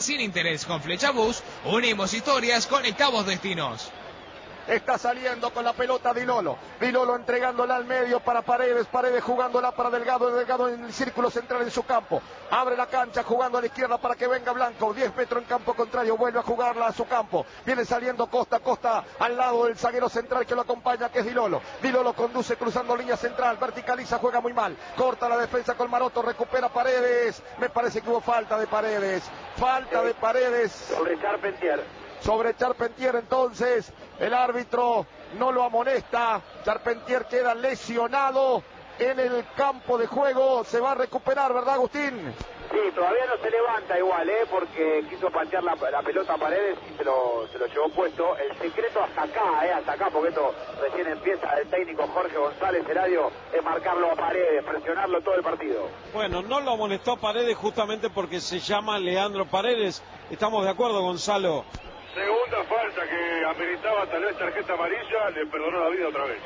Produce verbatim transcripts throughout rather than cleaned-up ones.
sin interés con Flechabús. Unimos historias, conectamos destinos. Está saliendo con la pelota Di Lolo. Di Lolo entregándola al medio para Paredes. Paredes jugándola para Delgado. Delgado en el círculo central en su campo. Abre la cancha jugando a la izquierda para que venga Blanco. diez metros en campo contrario. Vuelve a jugarla a su campo. Viene saliendo Costa. Costa al lado del zaguero central que lo acompaña, que es Di Lolo. Di Lolo conduce cruzando línea central. Verticaliza, juega muy mal. Corta la defensa con Maroto. Recupera Paredes. Me parece que hubo falta de Paredes. Falta de Paredes. Sobre Charpentier. Sobre Charpentier, entonces el árbitro no lo amonesta. Charpentier queda lesionado en el campo de juego. Se va a recuperar, ¿verdad, Agustín? Sí, todavía no se levanta igual, ¿eh? Porque quiso patear la, la pelota a Paredes y se lo, se lo llevó puesto. El secreto hasta acá, ¿eh? Hasta acá, porque esto recién empieza el técnico Jorge González Eladio, es marcarlo a Paredes, presionarlo todo el partido. Bueno, no lo amonestó a Paredes justamente porque se llama Leandro Paredes. ¿Estamos de acuerdo, Gonzalo? Segunda falta que ameritaba tal vez tarjeta amarilla, le perdonó la vida otra vez.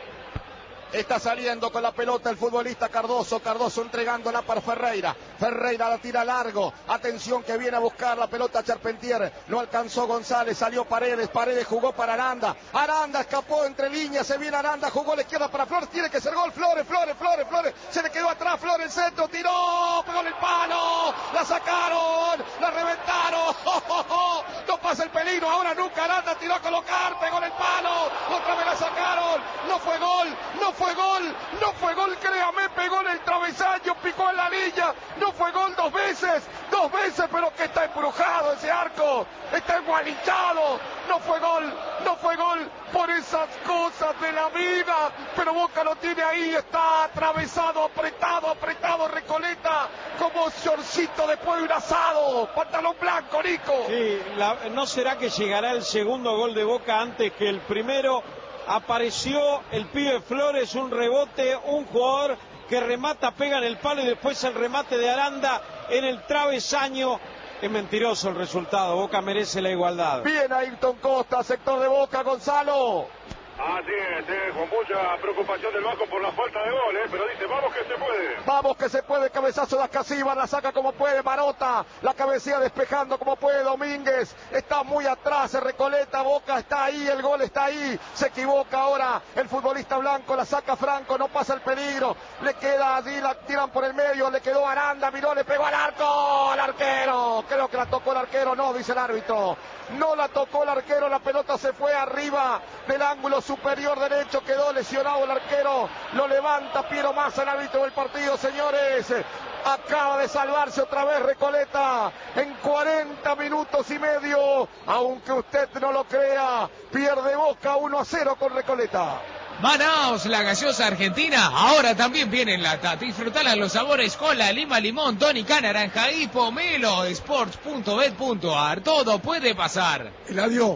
Está saliendo con la pelota el futbolista Cardoso. Cardoso entregándola para Ferreira. Ferreira la tira largo. Atención que viene a buscar la pelota Charpentier. No alcanzó González. Salió Paredes. Paredes jugó para Aranda. Aranda escapó entre líneas. Se viene Aranda. Jugó a la izquierda para Flores. Tiene que ser gol. Flores, Flores, Flores, Flores. Se le quedó atrás. Flores, el centro. Tiró. Pegó en el palo. La sacaron. La reventaron. ¡Oh, oh, oh! No pasa el peligro. Ahora nunca Aranda tiró a colocar. Pegó en el palo. Otra vez la sacaron. No fue gol. No fue fue gol, no fue gol, créame, pegó en el travesaño, picó en la línea, no fue gol dos veces, dos veces, pero que está embrujado ese arco, está engualichado, no fue gol, no fue gol por esas cosas de la vida, pero Boca lo tiene ahí, está atravesado, apretado, apretado, Recoleta, como shortcito después de un asado, pantalón blanco, Nico. Sí, la, ¿no será que llegará el segundo gol de Boca antes que el primero? Apareció el pibe Flores, un rebote, un jugador que remata, pega en el palo y después el remate de Aranda en el travesaño. Es mentiroso el resultado, Boca merece la igualdad. Bien Ayrton Costa, sector de Boca, Gonzalo. Así es, eh, con mucha preocupación del Vasco por la falta de gol, eh, pero dice, vamos que se puede. Vamos que se puede, cabezazo de Ascasiba, la saca como puede Marota, la cabecea despejando como puede Domínguez, está muy atrás, Recoleta, Boca está ahí, el gol está ahí, se equivoca ahora el futbolista blanco, la saca Franco, no pasa el peligro, le queda allí, la tiran por el medio, le quedó Aranda, miró, le pegó al arco, al arquero, creo que la tocó el arquero, no, dice el árbitro. No la tocó el arquero, la pelota se fue arriba del ángulo superior derecho, quedó lesionado el arquero, lo levanta Piero Massa, el árbitro del partido, señores. Acaba de salvarse otra vez Recoleta en cuarenta minutos y medio, aunque usted no lo crea, pierde Boca uno a cero con Recoleta. Manaos, la gaseosa argentina, ahora también viene en lata. Disfrutala los sabores cola, lima, limón, tónica, naranja y pomelo. Sports punto bet punto ar, todo puede pasar. Eladio.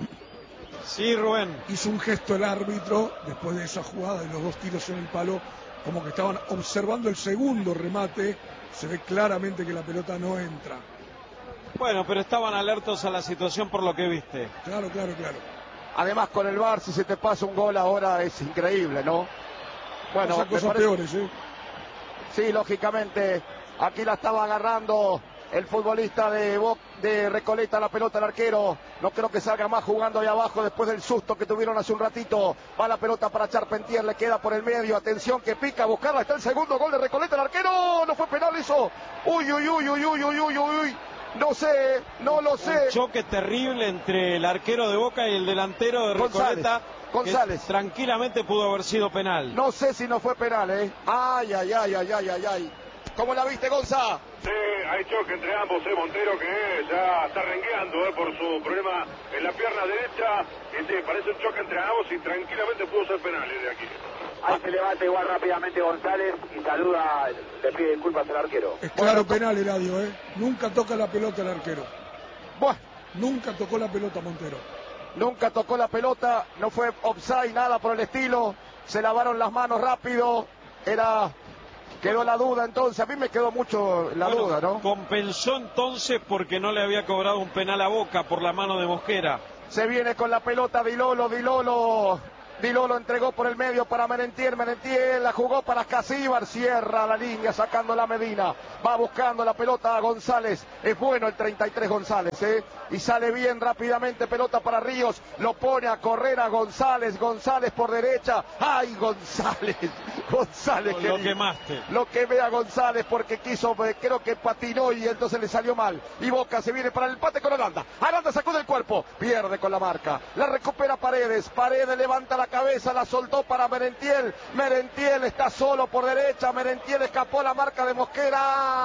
Sí, Rubén. Hizo un gesto el árbitro después de esa jugada de los dos tiros en el palo, como que estaban observando el segundo remate. Se ve claramente que la pelota no entra. Bueno, pero estaban alertos a la situación por lo que viste. Claro, claro, claro. Además con el V A R, si se te pasa un gol ahora es increíble, ¿no? Bueno, Pasa cosas parece... peores, ¿eh? Sí, lógicamente, aquí la estaba agarrando el futbolista de, Bo... de Recoleta, la pelota al arquero. No creo que salga más jugando ahí abajo después del susto que tuvieron hace un ratito. Va la pelota para Charpentier, le queda por el medio. Atención que pica a buscarla, está el segundo gol de Recoleta, el arquero. No fue penal eso. Uy, uy, uy, uy, uy, uy, uy, uy. No sé, no lo sé. Un choque terrible entre el arquero de Boca y el delantero de Recoleta. González, González. Que tranquilamente pudo haber sido penal. No sé si no fue penal, ¿eh? Ay, ay, ay, ay, ay, ay, ay. ¿Cómo la viste, Gonza? Sí, hay choque entre ambos, eh, Montero que ya está rengueando eh, por su problema en la pierna derecha. Y sí, parece un choque entre ambos y tranquilamente pudo ser penal de aquí. Ahí se levanta igual rápidamente González y saluda, le pide disculpas al arquero. Es claro penal, Eladio, ¿eh? Nunca toca la pelota el arquero. Bueno. Nunca tocó la pelota Montero. Nunca tocó la pelota, no fue offside, nada por el estilo. Se lavaron las manos rápido. Era... Quedó la duda entonces, a mí me quedó mucho la bueno, duda, ¿no? Compensó entonces porque no le había cobrado un penal a Boca por la mano de Mosquera. Se viene con la pelota Di Lolo, Di Lolo Diló lo entregó por el medio para Merentiel. Merentiel la jugó para Casíbar. Cierra la línea sacando la Medina. Va buscando la pelota a González. Es bueno el treinta y tres González, ¿eh? Y sale bien rápidamente. Pelota para Ríos. Lo pone a correr a González. González por derecha. ¡Ay, González! González. Lo, lo quemaste. Lo quemé a González porque quiso, creo que patinó y entonces le salió mal. Y Boca se viene para el empate con Aranda. Aranda sacó del cuerpo. Pierde con la marca. La recupera Paredes. Paredes levanta la cabeza, la soltó para Merentiel. Merentiel está solo por derecha. Merentiel escapó la marca de Mosquera.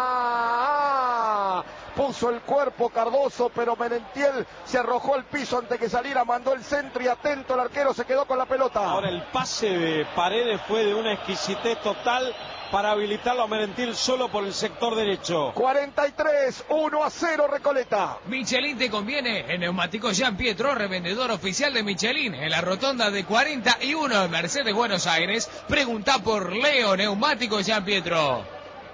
¡Ah! Puso el cuerpo Cardoso, pero Merentiel se arrojó al piso antes que saliera, mandó el centro y atento el arquero se quedó con la pelota. Ahora el pase de Paredes fue de una exquisitez total para habilitarlo a Merentiel solo por el sector derecho. cuarenta y tres, uno a cero Recoleta. Michelin te conviene. En Neumático Jean Pietro, revendedor oficial de Michelin, en la rotonda de cuarenta y uno de Mercedes Buenos Aires. Pregunta por Leo Neumático Jean Pietro.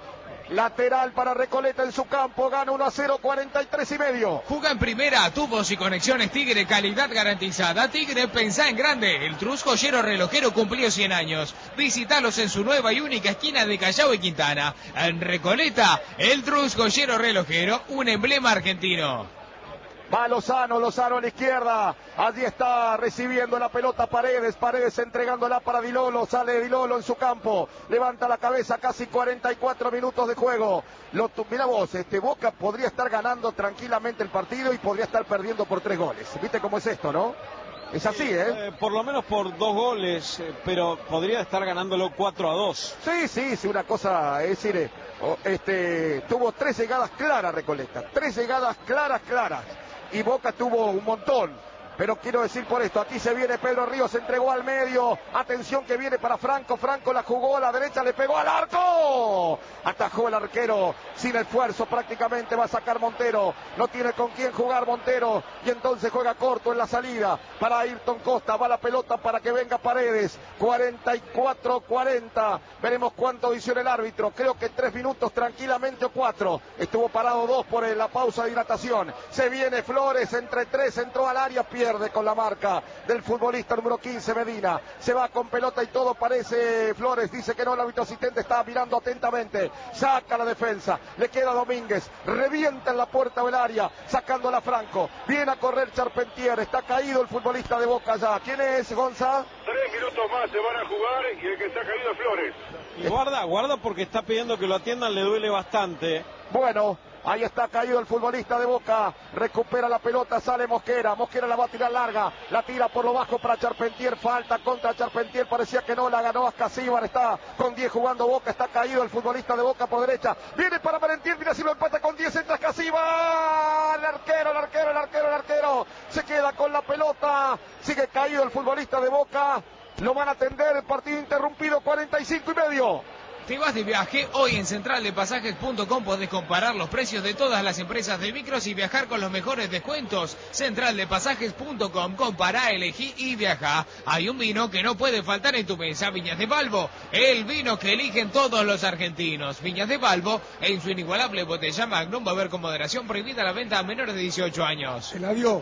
Lateral para Recoleta en su campo, gana uno a cero, cuarenta y tres y medio. Juga en primera, tubos y conexiones Tigre, calidad garantizada. Tigre, pensá en grande. El Trus Joyero Relojero cumplió cien años. Visítalos en su nueva y única esquina de Callao y Quintana. En Recoleta, el Trus Joyero Relojero, un emblema argentino. Va Lozano, Lozano a la izquierda. Allí está recibiendo la pelota Paredes. Paredes entregándola para Dilolo. Sale Dilolo en su campo. Levanta la cabeza, casi cuarenta y cuatro minutos de juego. Lo, mira vos, este Boca podría estar ganando tranquilamente el partido y podría estar perdiendo por tres goles. ¿Viste cómo es esto, no? Es así, ¿eh? eh por lo menos por dos goles, eh, pero podría estar ganándolo cuatro a dos. Sí, sí, sí, una cosa, es decir, eh, este, tuvo tres llegadas claras Recoleta. Tres llegadas claras, claras. Y Boca tuvo un montón. Pero quiero decir por esto, aquí se viene Pedro Ríos, se entregó al medio, atención que viene para Franco, Franco la jugó a la derecha, le pegó al arco, atajó el arquero, sin esfuerzo prácticamente va a sacar Montero, no tiene con quién jugar Montero, y entonces juega corto en la salida, para Ayrton Costa, va la pelota para que venga Paredes, cuarenta y cuatro cuarenta, veremos cuánto visiona el árbitro, creo que tres minutos tranquilamente o cuatro, estuvo parado dos por la pausa de hidratación, se viene Flores, entre tres, entró al área, pierde con la marca del futbolista número quince Medina, se va con pelota y todo parece Flores, dice que no, el árbitro asistente está mirando atentamente, saca la defensa, le queda Domínguez, revienta en la puerta del área, sacándola Franco, viene a correr Charpentier, está caído el futbolista de Boca ya, ¿quién es Gonza? Tres minutos más se van a jugar y el que está caído es Flores. Y guarda, guarda porque está pidiendo que lo atiendan, le duele bastante. Bueno, ahí está caído el futbolista de Boca, recupera la pelota, sale Mosquera, Mosquera la va a tirar larga, la tira por lo bajo para Charpentier, falta contra Charpentier, parecía que no, la ganó Ascasíbar, está con diez jugando Boca, está caído el futbolista de Boca por derecha, viene para Merentiel, mira si lo empata con diez, entra Ascasíbar, el arquero, el arquero, el arquero, el arquero, se queda con la pelota, sigue caído el futbolista de Boca, lo van a atender, el partido interrumpido, cuarenta y cinco y medio. ¿Te vas de viaje? Hoy en central de pasajes punto com podés comparar los precios de todas las empresas de micros y viajar con los mejores descuentos. central de pasajes punto com, compará, elegí y viaja. Hay un vino que no puede faltar en tu mesa, Viñas de Balbo, el vino que eligen todos los argentinos. Viñas de Balbo, en su inigualable botella Magnum, va a haber con moderación prohibida la venta a menores de dieciocho años. Se la dio.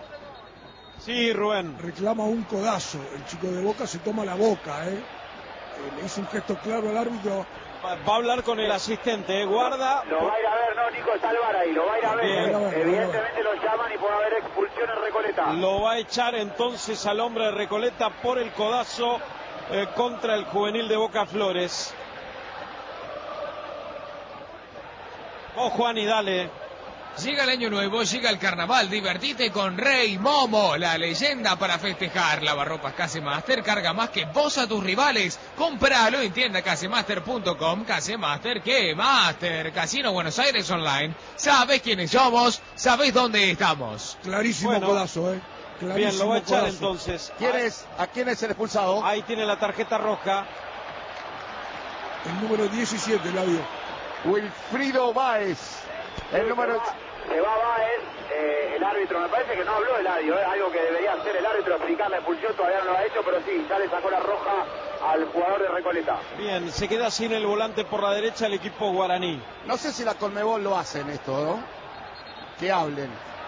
Sí, Rubén. Reclama un codazo. El chico de Boca se toma la boca, ¿eh? Eh, le hizo un gesto claro al árbitro. Va, va a hablar con el asistente, ¿eh? Guarda. Lo va a ir a ver, no, Nico, está el V A R ahí, lo va a ir a ver. Bien. Eh. Evidentemente lo llaman y puede haber expulsión en Recoleta. Lo va a echar entonces al hombre de Recoleta por el codazo eh, contra el juvenil de Boca Flores. Oh, Juan, y dale. Llega el año nuevo, llega el carnaval, divertite con Rey Momo, la leyenda para festejar. Lavarropas Casemaster, carga más que vos a tus rivales. Compralo en tienda casemaster punto com. Casemaster, ¿qué? Master, Casino Buenos Aires Online. Sabés quiénes somos, sabés dónde estamos. Clarísimo Bueno, codazo, ¿eh? Clarísimo bien, lo va a echar codazo. entonces. ¿Quién es? ¿A quién es el expulsado? Ahí tiene la tarjeta roja. El número diecisiete, Labio. Wilfrido Báez. El número... Se va Báez, eh, el árbitro, me parece que no habló Eladio, es eh, algo que debería hacer el árbitro, explicar la expulsión, todavía no lo ha hecho, pero sí, ya le sacó la roja al jugador de Recoleta. Bien, se queda sin el volante por la derecha el equipo guaraní. No sé si la Conmebol lo hacen esto, ¿no? Que hablen.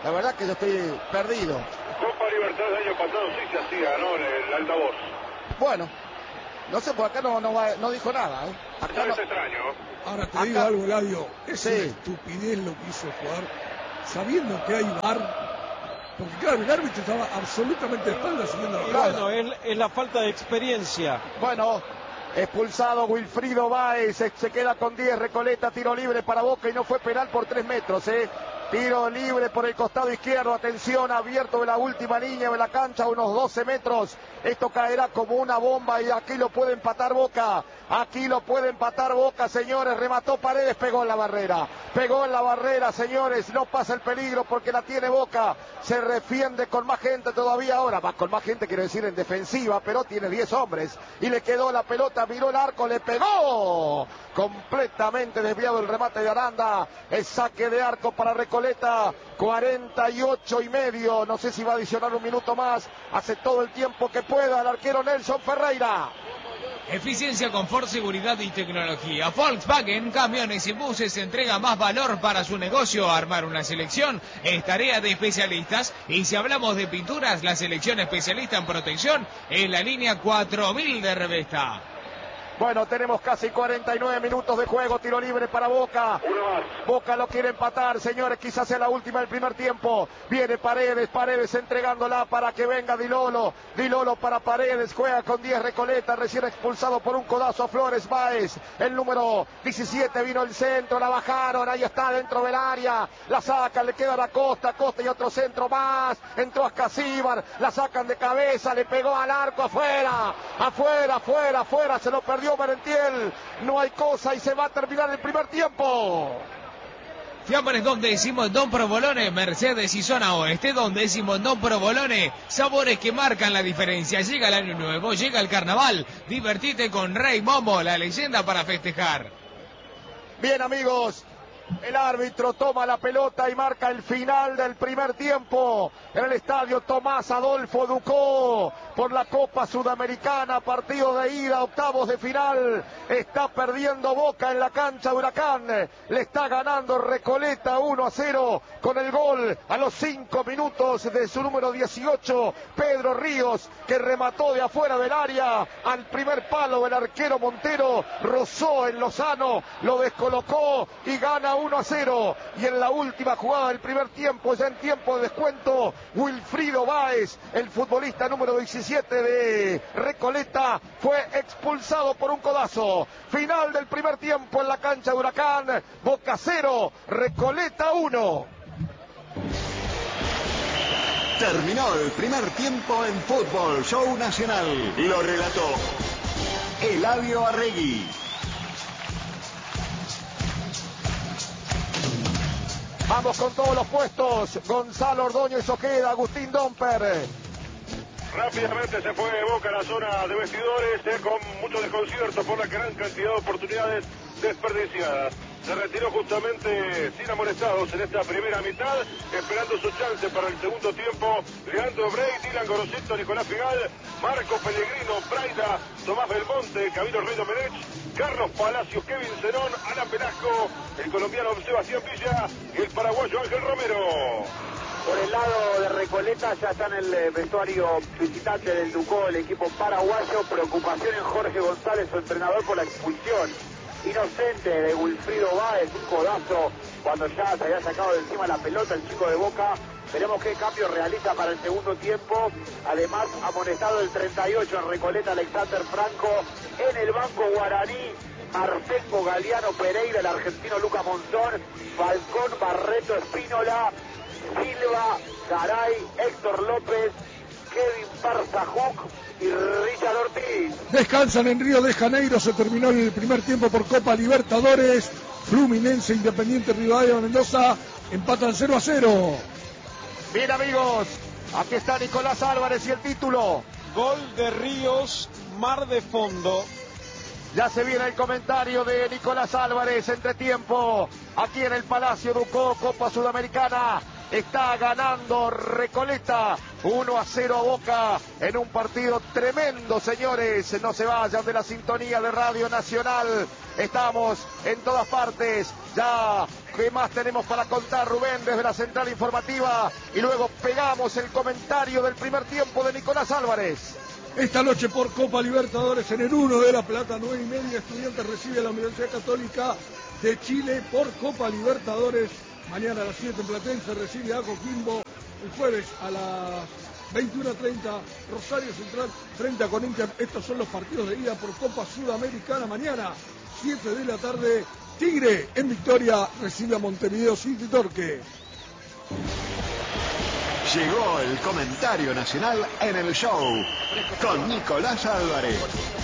La verdad que yo estoy perdido. Copa Libertadores del año pasado sí se hacía, ¿no? El altavoz. Bueno, no sé, por acá no, no, va, no dijo nada, ¿eh? Acá No no. es extraño. Ahora te Acá- digo algo, Eladio. Es Sí. una estupidez lo que hizo jugar, sabiendo que hay V A R. Porque claro, el árbitro estaba absolutamente de espaldas siguiendo la Y jugada. bueno, es, es la falta de experiencia. Bueno, expulsado Wilfrido Báez, se, se queda con diez, Recoleta, tiro libre para Boca y no fue penal por tres metros, ¿eh? Tiro libre por el costado izquierdo, atención, abierto de la última línea de la cancha, unos doce metros. Esto caerá como una bomba y aquí lo puede empatar Boca. Aquí lo puede empatar Boca, señores. Remató Paredes, pegó en la barrera. Pegó en la barrera, señores. No pasa el peligro porque la tiene Boca. Se defiende con más gente todavía ahora. Va con más gente, quiero decir, en defensiva, pero tiene diez hombres. Y le quedó la pelota, miró el arco, le pegó. Completamente desviado el remate de Aranda. El saque de arco para Recoleta. cuarenta y ocho y medio. No sé si va a adicionar un minuto más. Hace todo el tiempo que pueda el arquero Nelson Ferreira. Eficiencia, confort, seguridad y tecnología. Volkswagen Camiones y Buses entrega más valor para su negocio. Armar una selección es tarea de especialistas. Y si hablamos de pinturas, la selección especialista en protección es la línea cuatro mil de Revesta. Bueno, tenemos casi cuarenta y nueve minutos de juego, tiro libre para Boca. Uno más. Boca lo quiere empatar, señores, quizás sea la última del primer tiempo. Viene Paredes, Paredes entregándola para que venga Di Lolo. Di Lolo para Paredes, juega con diez Recoleta, recién expulsado por un codazo a Flores Báez. El número diecisiete vino el centro, la bajaron, ahí está dentro del área. La sacan, le queda a la Costa, Costa y otro centro más. Entró Ascasíbar, la sacan de cabeza, le pegó al arco, afuera, afuera, afuera, afuera, se lo perdió Merentiel. No hay cosa y se va a terminar el primer tiempo. Fiambres Don Décimo, Don Provolone, Mercedes y Zona Oeste, Don Décimo, Don Provolone, sabores que marcan la diferencia. Llega el año nuevo, llega el carnaval, divertite con Rey Momo, la leyenda para festejar. Bien, amigos, el árbitro toma la pelota y marca el final del primer tiempo en el estadio Tomás Adolfo Ducó por la Copa Sudamericana, partido de ida, octavos de final. Está perdiendo Boca en la cancha de Huracán, le está ganando Recoleta uno a cero con el gol a los cinco minutos de su número dieciocho, Pedro Ríos, que remató de afuera del área al primer palo. El arquero Montero rozó en Lozano, lo descolocó y gana uno a cero. Y en la última jugada del primer tiempo, ya en tiempo de descuento, Wilfrido Báez, el futbolista número diecisiete de Recoleta, fue expulsado por un codazo. Final del primer tiempo en la cancha de Huracán, Boca cero, Recoleta uno. Terminó el primer tiempo en Fútbol Show Nacional. Lo relató Eladio Arregui. Vamos con todos los puestos. Gonzalo Ordóñez Ojeda, Agustín Domper. Rápidamente se fue Boca a la zona de vestidores, eh, con mucho desconcierto por la gran cantidad de oportunidades desperdiciadas. Se retiró justamente sin amonestados en esta primera mitad, esperando su chance para el segundo tiempo. Leandro Brey, Dylan Gorosito, Nicolás Figal, Marco Pellegrino, Braida, Tomás Belmonte, Camilo Rey Domenech, Carlos Palacios, Kevin Zenón, Ana Pelasco, el colombiano Sebastián Villa y el paraguayo Ángel Romero. Por el lado de Recoleta ya está en el vestuario visitante del Ducó, el equipo paraguayo. Preocupación en Jorge González, su entrenador, por la expulsión inocente de Wilfrido Báez, un codazo cuando ya se había sacado de encima la pelota el chico de Boca. Veremos qué cambio realiza para el segundo tiempo. Además, amonestado el treinta y ocho en Recoleta, Alexander Franco. En el banco guaraní, Marcenco, Galeano, Pereira, el argentino Lucas Monzón, Falcón, Barreto, Espínola, Silva, Garay, Héctor López, Kevin Parzajuc y Richard Ortiz. Descansan en Río de Janeiro, se terminó el primer tiempo por Copa Libertadores. Fluminense, Independiente, Rivadavia, Mendoza empatan cero a cero. Bien, amigos, aquí está Nicolás Álvarez y el título. Gol de Ríos, Mar de Fondo. Ya se viene el comentario de Nicolás Álvarez, entre tiempo, aquí en el Palacio Ducó, Copa Sudamericana. Está ganando Recoleta uno a cero a Boca en un partido tremendo, señores. No se vayan de la sintonía de Radio Nacional. Estamos en todas partes. Ya, ¿qué más tenemos para contar, Rubén, desde la central informativa? Y luego pegamos el comentario del primer tiempo de Nicolás Álvarez. Esta noche por Copa Libertadores en el uno de La Plata, nueve y media, Estudiantes recibe a la Universidad Católica de Chile por Copa Libertadores. Mañana a las siete en Platense recibe a Coquimbo. El jueves a las veintiuna treinta, Rosario Central frente a Corinthians. Estos son los partidos de ida por Copa Sudamericana. Mañana, siete de la tarde, Tigre en Victoria recibe a Montevideo City Torque. Llegó el comentario nacional en el show con Nicolás Álvarez.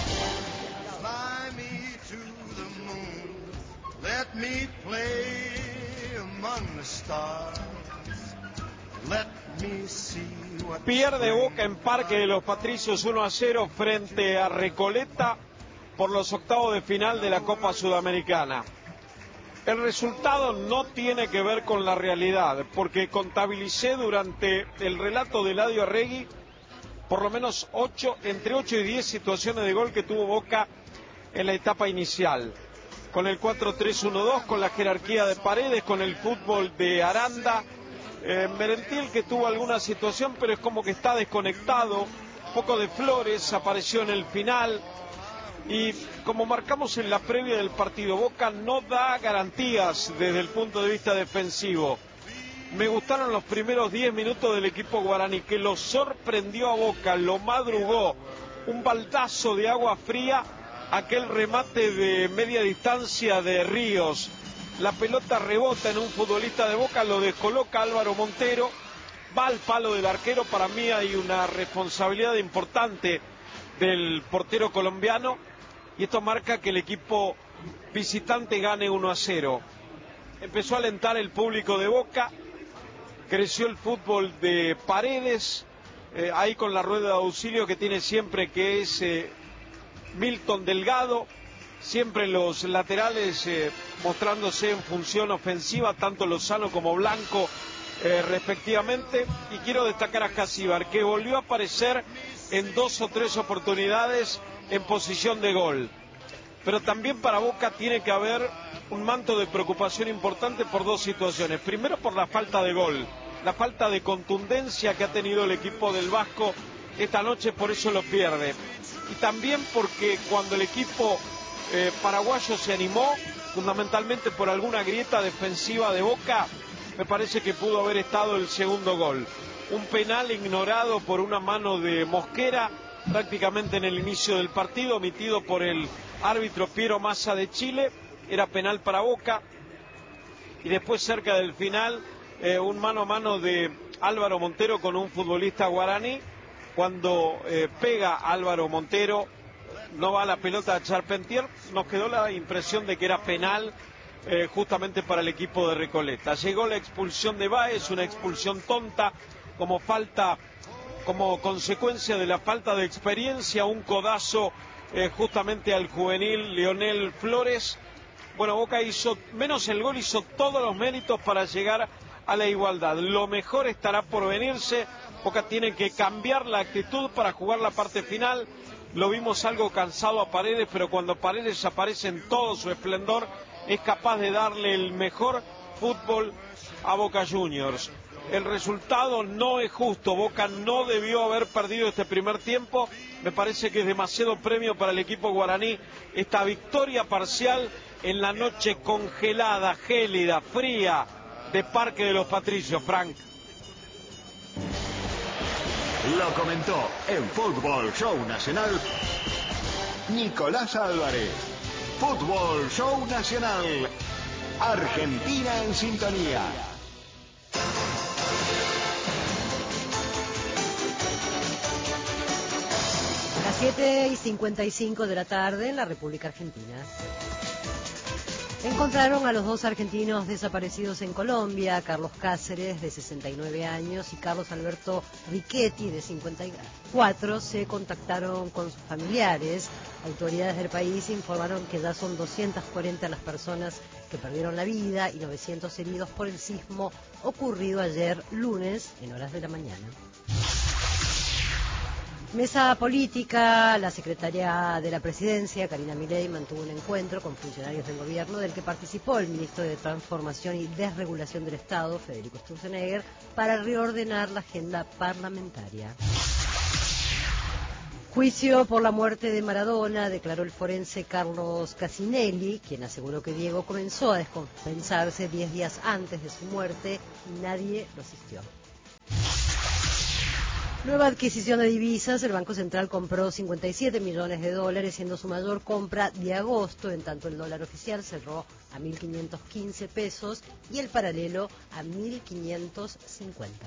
Pierde Boca en Parque de los Patricios uno a cero frente a Recoleta por los octavos de final de la Copa Sudamericana. El resultado no tiene que ver con la realidad, porque contabilicé durante el relato de Eladio Arregui por lo menos ocho, entre ocho y diez situaciones de gol que tuvo Boca en la etapa inicial. Con el cuatro tres uno dos, con la jerarquía de Paredes, con el fútbol de Aranda. Eh, Merentiel que tuvo alguna situación, pero es como que está desconectado. Un poco de Flores apareció en el final. Y como marcamos en la previa del partido, Boca no da garantías desde el punto de vista defensivo. Me gustaron los primeros diez minutos del equipo guaraní, que lo sorprendió a Boca, lo madrugó. Un baldazo de agua fría, aquel remate de media distancia de Ríos. La pelota rebota en un futbolista de Boca, lo descoloca Álvaro Montero, va al palo del arquero. Para mí hay una responsabilidad importante del portero colombiano, y esto marca que el equipo visitante gane uno a cero. Empezó a alentar el público de Boca, creció el fútbol de Paredes, eh, ahí con la rueda de auxilio que tiene siempre, que es eh, Milton Delgado, siempre los laterales eh, mostrándose en función ofensiva, tanto Lozano como Blanco eh, respectivamente. Y quiero destacar a Casíbar, que volvió a aparecer en dos o tres oportunidades en posición de gol. Pero también para Boca tiene que haber un manto de preocupación importante por dos situaciones. Primero, por la falta de gol, la falta de contundencia que ha tenido el equipo del Vasco esta noche, por eso lo pierde. Y también porque cuando el equipo eh, paraguayo se animó, fundamentalmente por alguna grieta defensiva de Boca, me parece que pudo haber estado el segundo gol. Un penal ignorado por una mano de Mosquera prácticamente en el inicio del partido, omitido por el árbitro Piero Massa de Chile. Era penal para Boca. Y después, cerca del final, eh, un mano a mano de Álvaro Montero con un futbolista guaraní. Cuando eh, pega Álvaro Montero, no va la pelota a Charpentier. Nos quedó la impresión de que era penal eh, justamente para el equipo de Recoleta. Llegó la expulsión de Báez, una expulsión tonta, como falta, como consecuencia de la falta de experiencia, un codazo eh, justamente al juvenil Leonel Flores. Bueno, Boca hizo, menos el gol, hizo todos los méritos para llegar a la igualdad. Lo mejor estará por venirse. Boca tiene que cambiar la actitud para jugar la parte final. Lo vimos algo cansado a Paredes, pero cuando Paredes aparece en todo su esplendor, es capaz de darle el mejor fútbol a Boca Juniors. El resultado no es justo. Boca no debió haber perdido este primer tiempo. Me parece que es demasiado premio para el equipo guaraní esta victoria parcial en la noche congelada, gélida, fría de Parque de los Patricios, Frank. Lo comentó en Fútbol Show Nacional Nicolás Álvarez. Fútbol Show Nacional. Argentina en sintonía. Las siete y cincuenta y cinco de la tarde en la República Argentina. Encontraron a los dos argentinos desaparecidos en Colombia, Carlos Cáceres, de sesenta y nueve años, y Carlos Alberto Riquetti, de cincuenta y cuatro. Se contactaron con sus familiares. Autoridades del país informaron que ya son doscientas cuarenta las personas que perdieron la vida y novecientos heridos por el sismo ocurrido ayer lunes en horas de la mañana. Mesa política. La secretaria de la Presidencia, Karina Milei, mantuvo un encuentro con funcionarios del gobierno del que participó el ministro de Transformación y Desregulación del Estado, Federico Sturzenegger, para reordenar la agenda parlamentaria. Juicio por la muerte de Maradona, declaró el forense Carlos Casinelli, quien aseguró que Diego comenzó a descompensarse diez días antes de su muerte y nadie lo asistió. Nueva adquisición de divisas. El Banco Central compró cincuenta y siete millones de dólares, siendo su mayor compra de agosto, en tanto el dólar oficial cerró a mil quinientos quince pesos y el paralelo a mil quinientos cincuenta.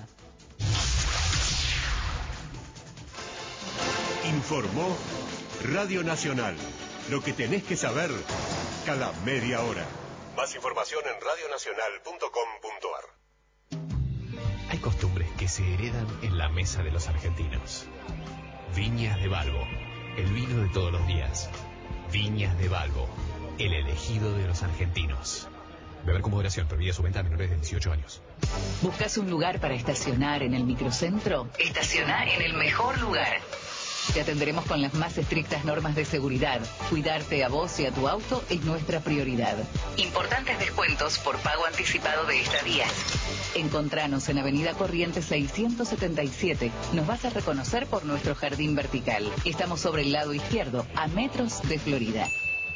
Informó Radio Nacional. Lo que tenés que saber cada media hora. Más información en radio nacional punto com punto a r. Hay costumbres que se heredan en la mesa de los argentinos. Viñas de Balbo, el vino de todos los días. Viñas de Balbo, el elegido de los argentinos. Beber con moderación, prohibida su venta a menores de dieciocho años. ¿Buscas un lugar para estacionar en el microcentro? Estacionar en el mejor lugar. Te atenderemos con las más estrictas normas de seguridad. Cuidarte a vos y a tu auto es nuestra prioridad. Importantes descuentos por pago anticipado de estadías. Encontranos en Avenida Corrientes seiscientos setenta y siete. Nos vas a reconocer por nuestro jardín vertical. Estamos sobre el lado izquierdo, a metros de Florida.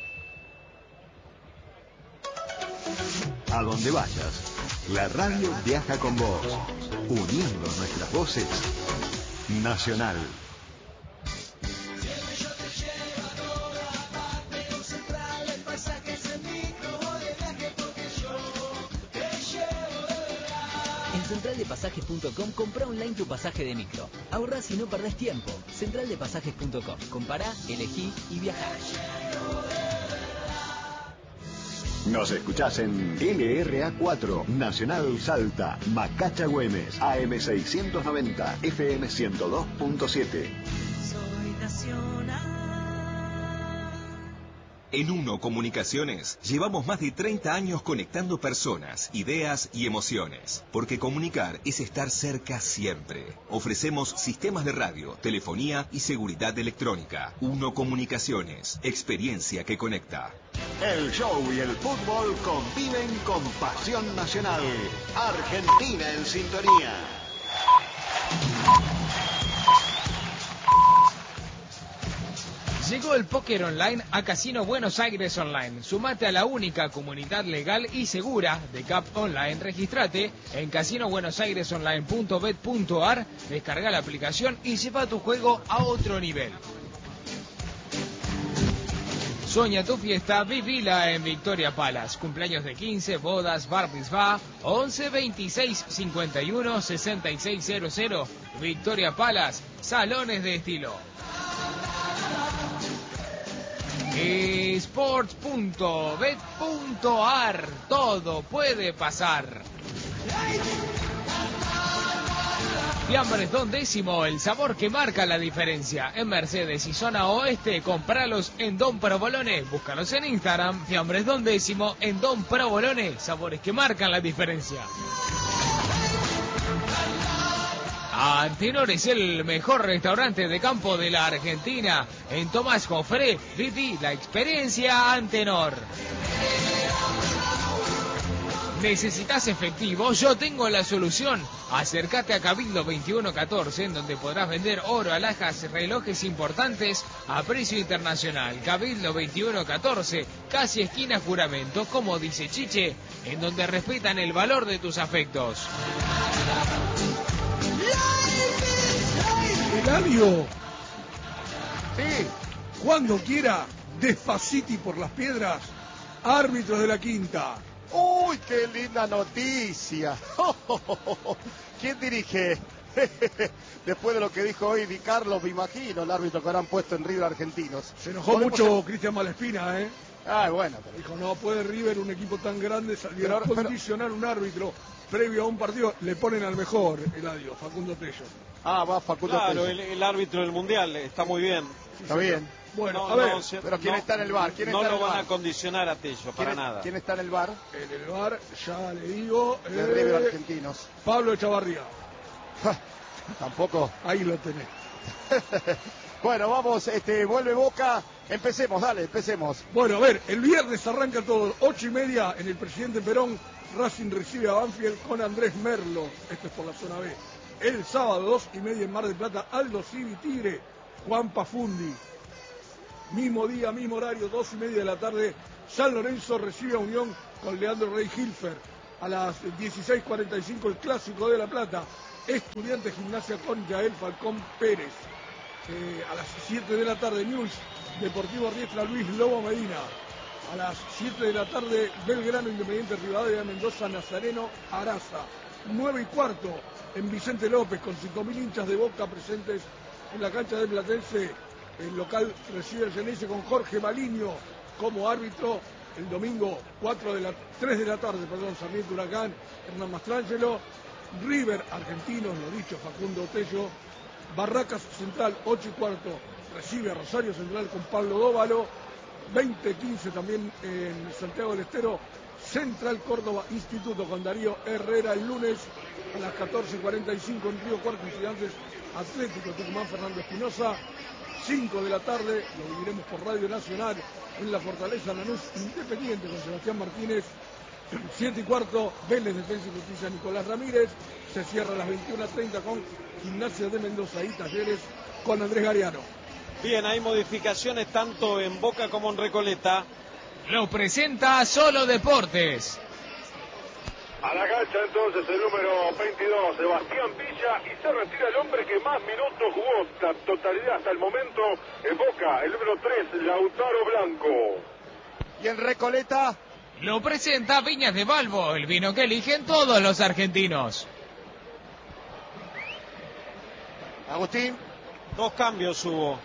A donde vayas, la radio viaja con vos, uniendo nuestras voces. Nacional. central de pasajes punto com, compra online tu pasaje de micro. Ahorrás y no perdés tiempo. central de pasajes punto com. Compará, elegí y viajá. Nos escuchás en L R A cuatro, Nacional Salta, Macacha Güemes, A M seiscientos noventa, F M ciento dos punto siete. Soy nacional. En Uno Comunicaciones llevamos más de treinta años conectando personas, ideas y emociones, porque comunicar es estar cerca siempre. Ofrecemos sistemas de radio, telefonía y seguridad electrónica. Uno Comunicaciones, experiencia que conecta. El show y el fútbol conviven con pasión nacional. Argentina en sintonía. Llegó el póker online a Casino Buenos Aires Online. Sumate a la única comunidad legal y segura de C A P Online. Registrate en casino buenos aires online punto bet punto a r, descarga la aplicación y lleva tu juego a otro nivel. Sueña tu fiesta, vivila en Victoria Palace. Cumpleaños de quince, bodas, bar mitzvah, once veintiséis cincuenta y uno sesenta y seis cero cero. Victoria Palace, salones de estilo. Sports punto bet punto a r, todo puede pasar. Fiambres Don Décimo, el sabor que marca la diferencia. En Mercedes y zona oeste, compralos en Don Provolone. Búscalos en Instagram, Fiambres Don Décimo, en Don Provolone, sabores que marcan la diferencia. Antenor es el mejor restaurante de campo de la Argentina. En Tomás Jofré, viví la experiencia Antenor. ¿Necesitas efectivo? Yo tengo la solución. Acércate a Cabildo veintiuno catorce, en donde podrás vender oro, alhajas, relojes importantes a precio internacional. Cabildo veintiuno catorce, casi esquina Juramento, como dice Chiche, en donde respetan el valor de tus afectos. Eladio. Sí. Cuando quiera, Despaciti por las piedras, árbitros de la quinta. ¡Uy, qué linda noticia! ¿Quién dirige? Después de lo que dijo hoy Di Carlos, me imagino el árbitro que habrán puesto en River Argentinos. Se enojó mucho Cristian Malespina, ¿eh? Ah, bueno. Pero... Dijo, no puede River, un equipo tan grande, salir a condicionar un árbitro previo a un partido. Le ponen al mejor, Eladio, Facundo Tello. Ah, va Facundo claro, Tello. Claro, el, el árbitro del Mundial está muy bien. Sí, está señor. bien. Bueno, no, a ver. No, se, pero ¿quién no, está en el bar? ¿Quién no está lo en el van bar? a condicionar a Tello, para ¿Quién, nada. ¿Quién está en el bar? En el bar, ya le digo... De eh, River Argentinos. Pablo Echavarría. Tampoco. Ahí lo tenés. Bueno, vamos, este, vuelve Boca. Empecemos, dale, empecemos. Bueno, a ver, el viernes arranca todo. Ocho y media en el Presidente Perón. Racing recibe a Banfield con Andrés Merlo. Esto es por la zona B. El sábado, dos y media en Mar del Plata, Aldo Civi Tigre, Juan Pafundi. Mismo día, mismo horario, dos y media de la tarde, San Lorenzo recibe a Unión con Leandro Rey Hilfer. A las dieciséis cuarenta y cinco, el Clásico de La Plata, Estudiantes Gimnasia con Yael Falcón Pérez. Eh, a las siete de la tarde, News, Deportivo Riestra Luis Lobo Medina. A las siete de la tarde, Belgrano Independiente Rivadavia Mendoza Nazareno Araza. nueve y cuarto en Vicente López, con cinco mil hinchas de Boca presentes en la cancha de Platense. El local recibe el Geneise con Jorge Maliño como árbitro. El domingo cuatro de la, tres de la tarde, perdón, Sarmiento Huracán, Hernán Mastrangelo. River Argentinos, lo dicho, Facundo Tello. Barracas Central, ocho y cuarto, recibe a Rosario Central con Pablo Dóvalo. veinte quince también en Santiago del Estero, Central Córdoba Instituto con Darío Herrera. El lunes a las catorce cuarenta y cinco en Río Cuarto, Estudiantes Atlético Tucumán Fernando Espinosa. cinco de la tarde, lo viviremos por Radio Nacional en la Fortaleza Lanús Independiente con Sebastián Martínez. siete y cuarto, Vélez Defensa y Justicia Nicolás Ramírez. Se cierra a las veintiuna treinta con Gimnasia de Mendoza y Talleres con Andrés Gariano. Bien, hay modificaciones tanto en Boca como en Recoleta. Lo presenta Solo Deportes. A la cancha entonces el número veintidós, Sebastián Villa, y se retira el hombre que más minutos jugó, la totalidad hasta el momento en Boca, el número tres, Lautaro Blanco. Y en Recoleta lo presenta Viñas de Balbo, el vino que eligen todos los argentinos. Agustín. Dos cambios hubo.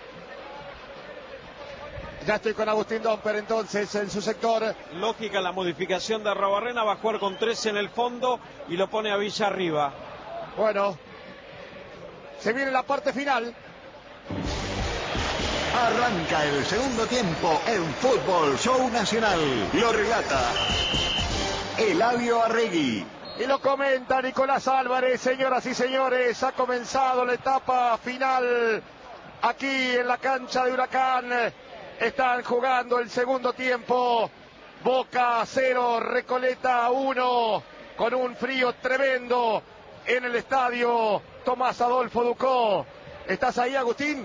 Ya estoy con Agustín Domper entonces en su sector. Lógica la modificación de Arrobarrena, va a jugar con tres en el fondo y lo pone a Villa arriba. Bueno, se viene la parte final. Arranca el segundo tiempo en Fútbol Show Nacional. Lo relata Eladio Arregui. Y lo comenta Nicolás Álvarez. Señoras y señores, ha comenzado la etapa final aquí en la cancha de Huracán. Están jugando el segundo tiempo. Boca cero, Recoleta uno, con un frío tremendo en el estadio Tomás Adolfo Ducó. ¿Estás ahí, Agustín?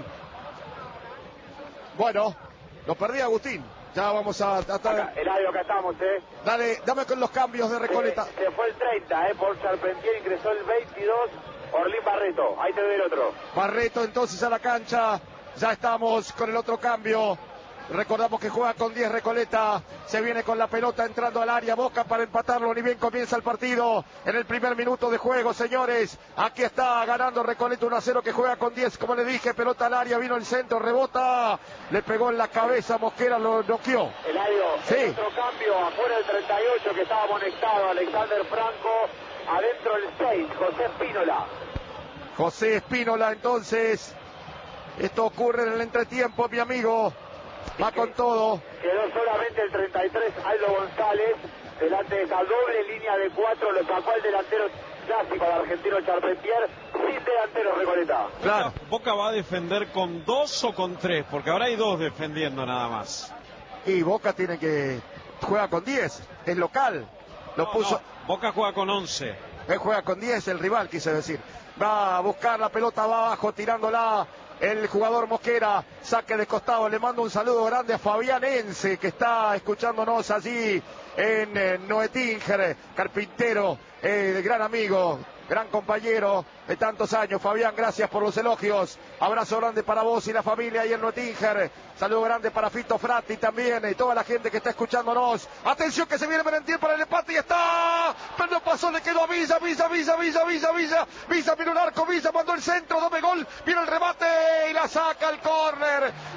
Bueno, lo perdí, Agustín. Ya vamos a tratar. Eladio, acá estamos, ¿eh? Dale, dame con los cambios de Recoleta. Se, se fue el treinta, ¿eh? Por Charpentier ingresó el veintidós, Orlín Barreto. Ahí te doy el otro. Barreto entonces a la cancha. Ya estamos con el otro cambio. Recordamos que juega con diez Recoleta, se viene con la pelota entrando al área, Boca para empatarlo, ni bien comienza el partido en el primer minuto de juego, señores. Aquí está ganando Recoleta uno a cero, que juega con diez, como le dije, pelota al área, vino el centro, rebota, le pegó en la cabeza, Mosquera lo noqueó. Eladio, sí. El otro cambio, afuera el treinta y ocho que estaba amonestado, Alexander Franco, adentro el seis, José Espínola. José Espínola, entonces, esto ocurre en el entretiempo, mi amigo. Va con todo. Quedó solamente el treinta y tres, Aldo González, delante de esa doble línea de cuatro, lo sacó el delantero clásico del argentino Charpentier, sin delantero Recoleta. Claro. Boca, Boca va a defender con dos o con tres, porque ahora hay dos defendiendo nada más. Y Boca tiene que... juega con diez, es local. Lo no, puso... no. Boca juega con once. Él juega con diez, el rival, quise decir. Va a buscar la pelota, va abajo, tirándola. El jugador Mosquera, saque de costado, le mando un saludo grande a Fabián Ence, que está escuchándonos allí en eh, Noetinger, carpintero, eh, gran amigo, gran compañero de tantos años. Fabián, gracias por los elogios. Abrazo grande para vos y la familia ahí en Noetinger. Saludo grande para Fito Fratti también y toda la gente que está escuchándonos. Atención que se viene Merentiel para el empate y está. Pero no pasó, le quedó a Villa, Villa, Villa, Villa, Villa, Villa. Villa vino el arco, Villa mandó el centro, doble gol. Vino el remate y la saca el córner.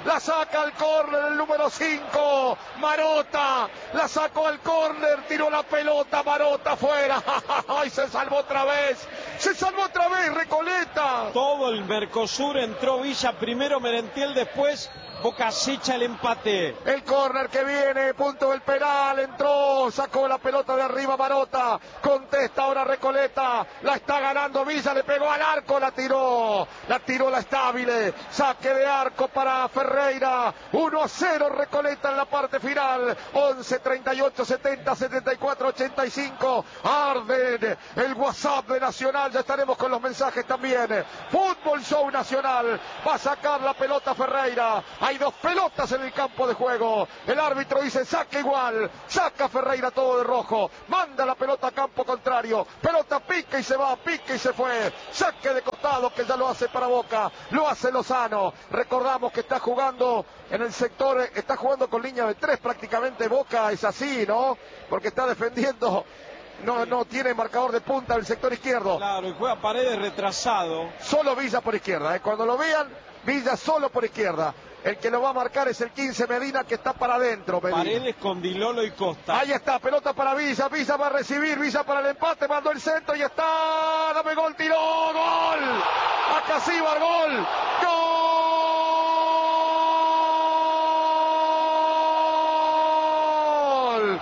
la saca al córner el número cinco, Marota, la sacó al córner, tiró la pelota, Marota afuera, ¡ay, se salvó otra vez! ¡Se salvó otra vez, Recoleta! Todo el Mercosur entró Villa, primero Merentiel, después Boca acecha el empate. El córner que viene, punto del penal, entró, sacó la pelota de arriba Marota, contesta ahora Recoleta, la está ganando Villa, le pegó al arco, la tiró, la tiró la Estable, saque de arco para Ferreira, uno a cero Recoleta en la parte final, once, treinta y ocho, setenta, setenta y cuatro, ochenta y cinco, arden el WhatsApp de Nacional, ya estaremos con los mensajes también. Fútbol Show Nacional, va a sacar la pelota Ferreira, hay dos pelotas en el campo de juego, el árbitro dice saque igual, saca Ferreira todo de rojo, manda la pelota a campo contrario, pelota pica y se va, pica y se fue, saque de costado que ya lo hace para Boca, lo hace Lozano, recordamos que está jugando en el sector, está jugando con línea de tres prácticamente, Boca es así, ¿no? Porque está defendiendo, no, no tiene marcador de punta en el sector izquierdo. Claro, y juega Paredes retrasado. Solo Villa por izquierda, ¿eh? Cuando lo vean, Villa solo por izquierda. El que lo va a marcar es el quince Medina, que está para adentro. Medina. Paredes con Dilolo y Costa. Ahí está, pelota para Villa. Villa va a recibir, Villa para el empate, mandó el centro y está. Dame gol, tiró, gol. Acá sí va el gol. Gol.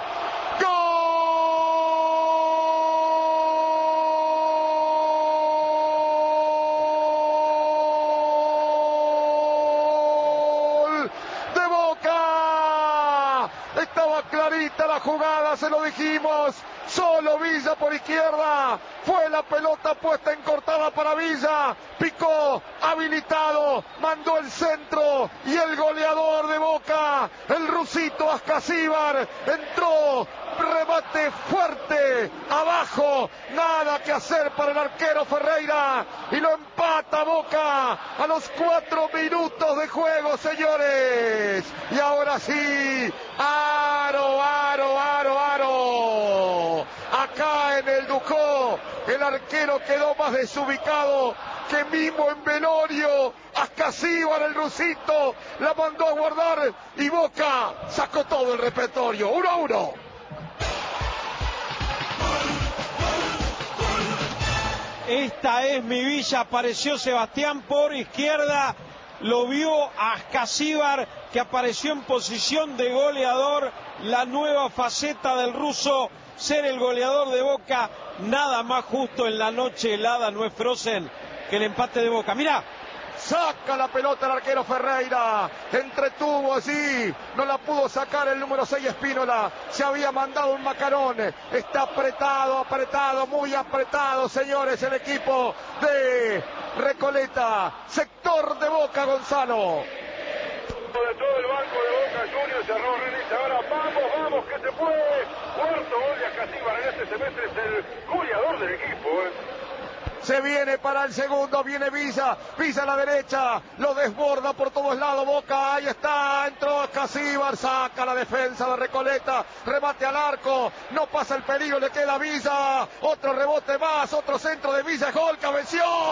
Clarita la jugada, se lo dijimos, solo Villa por izquierda, fue la pelota puesta en cortada para Villa, picó, habilitado, mandó el centro y el goleador de Boca, el rusito Ascasíbar, entró, remate fuerte, abajo, nada que hacer para el arquero Ferreira, y lo empata Boca a los cuatro minutos de juego, señores, y ahora sí, aro, aro, aro, aro, acá en el Ducó, el arquero quedó más desubicado que Mimo en velorio, Ascasíbar el rusito, la mandó a guardar, y Boca sacó todo el repertorio, uno a uno. Esta es mi Villa, apareció Sebastián por izquierda, lo vio a Ascasíbar, que apareció en posición de goleador, la nueva faceta del ruso, ser el goleador de Boca, nada más justo en la noche helada, no es Frozen, que el empate de Boca. Mirá. Saca la pelota el arquero Ferreira, entretuvo así, no la pudo sacar el número seis Espínola, se había mandado un macarón, está apretado, apretado, muy apretado, señores, el equipo de Recoleta, sector de Boca, Gonzalo. De todo el banco de Boca Juniors, cerró René, ahora vamos, vamos, que se puede, cuarto gol de Ascasíbar en este semestre, es el goleador del equipo, ¿eh? Se viene para el segundo, viene Villa, Villa a la derecha, lo desborda por todos lados Boca, ahí está, entró Ascasíbar, saca la defensa de Recoleta, remate al arco, no pasa el peligro, le queda Villa, otro rebote más, otro centro de Villa, gol, cabeció,